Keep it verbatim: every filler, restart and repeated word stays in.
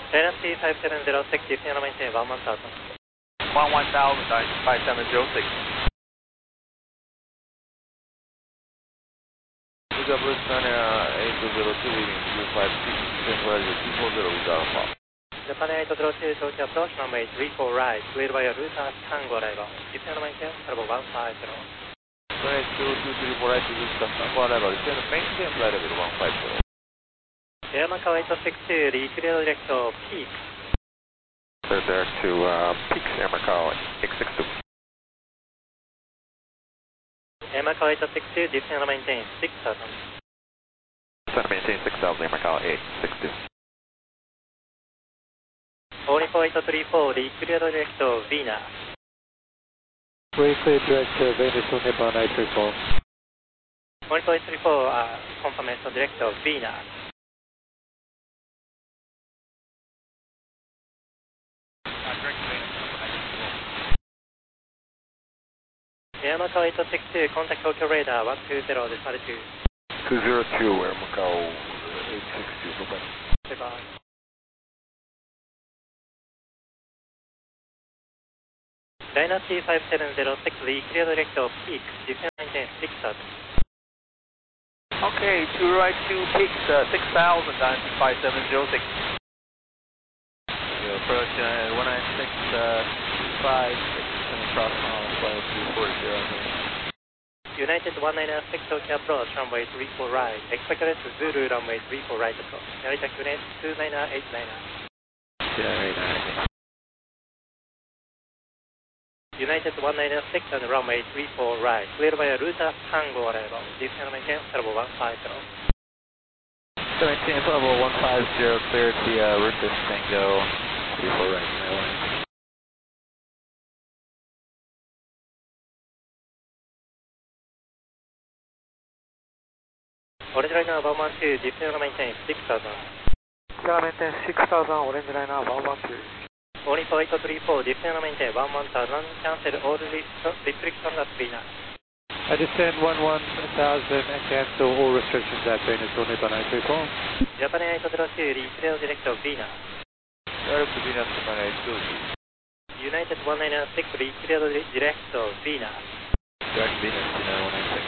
Dana T five seven zero six, descend and maintain one one thousand. one one thousand, five seven zero six. Pick up Lusitania eight zero two, leading two five six, descend latitude two four zero, we got a call. Japan eight zero two, Tokyo approach, runway three four right, cleared by your router, Tango arrival. Descend and maintain, turbo one five zero. Japan eight zero two, three four right, Louis Tango arrival, descend and maintain, flight level one five zero. Air Macau eight six two, reclear direct to peak. Clear direct to uh, peaks, Air Macau eight six two. Air Macau eight six two, descend and maintain six thousand. Descend and maintain six thousand, Air Macau eight six two. Orico eight three four, reclear direct to Venus. Reclear direct to Venus on Nippon eight three four. Orico eight three four, uh, confirmation direct to Venus. Air Macau eight six two, contact Tokyo radar one two zero, altitude. two zero two, Air Macau eight six two, bye-bye. Goodbye. Dana T five seven zero six, reclear direct to peak, descend maintain six thousand. Okay, two right, two peaks, uh, six thousand, Dynasty five seven zero six. You approach uh, one nine six, uh, five six, and across mile, flight two four zero. United one nine six, Tokyo approach, runway three four right, expect rest Zulu, runway three four right approach. Narita United two nine eight nine. Yeah, eight nine. United one nine six and runway three four right, cleared by a router, Tango arrival. Descend and maintain, turbo one five zero. Maintain level one five zero, cleared via Rufus Tango, three four right, Maryland. オレンジライナーone one two、ディスプレイのメインテインsix thousand。 Gonna maintain six thousand, orange liner one one two. Orico eight three four、ディスプレイのメインテインone one thousand、cancel all restriction at Venus。 I descend one one thousand and cancel all restrictions at Venus on Nippon eight three four. Japan eight zero two、リプレイdirect to Venus。 Direct to Venus, Japan eight zero two. United one nine six、リプレイdirect to Venus。 Direct Venus, United one nine six.